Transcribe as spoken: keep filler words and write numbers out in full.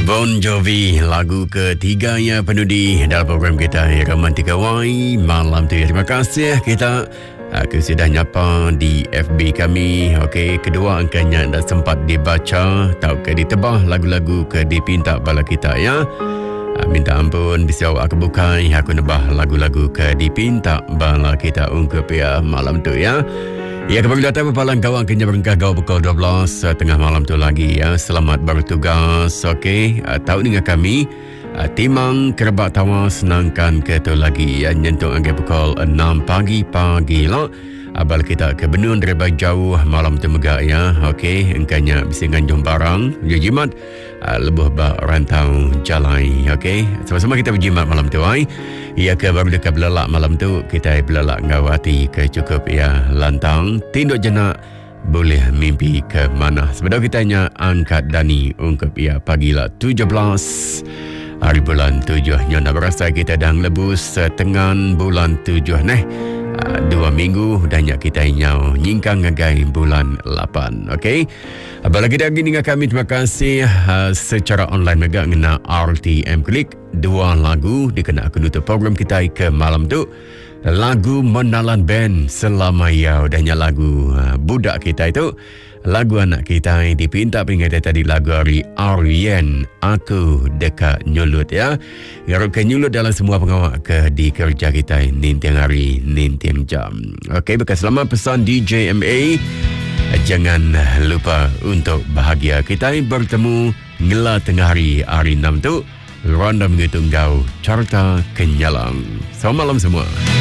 Bon Jovi, lagu ketiganya penudi dalam program kita Romantika Y malam tu. Terima kasih. Kita aku sudah nyapa di F B kami. Okey, kedua angkanya dah sempat dibaca, tahu ke ditebah lagu-lagu ke dipinta bala kita ya. Minta ampun bisa aku bukai aku nebah lagu-lagu ke dipinta bala kita ungkap ya malam tu ya. Ya, kembali datang berpalang kawan kenya berengkah gau pukul dua belas uh, tengah malam tu lagi ya. Selamat bertugas. Okey, uh, tahu dengan kami uh, timang kerebak tawa senangkan ke tu lagi ya. Nyentuh angka pukul enam pagi pagi lah. Abal kita ke benun dari jauh malam tu megak ya. Okey, engkanya bisa nganjung barang jimat uh, lebuh bak rantau jalai. Okey, sama-sama kita berjimat malam tu ai. Ya ke baru dekat belelak malam tu kita belelak ngawati ke cukup ya lantang tinduk jenak boleh mimpi ke mana. Sebenarnya kita hanya angkat Dani ungkap ya pagilah tujuh belas hari bulan tujuh nyona berasa kita dah lebus setengah bulan tujuh neh. Uh, dua minggu dannya kita nyau nyingkang ngagai bulan lapan. Okey, apalagi dah gini dengan kami. Terima kasih uh, secara online mega ngena R T M Klik dua lagu dikena aku nutup program kita ke malam tu. Lagu Menalan Band Selama Yau dannya lagu uh, budak kita itu, lagu anak kita yang dipinta peringatan tadi lagu dari Aryan Aku Dekat Nyulut ya. Garuk ke nyulut dalam semua pengawak ke di kerja kita nintiang hari nintiang jam. Okey, bekas selamat pesan D J M A. Jangan lupa untuk bahagia. Kita bertemu ngela tengah hari hari enam tu. Ronda menghitung gau carta kenyalang. Selamat malam semua.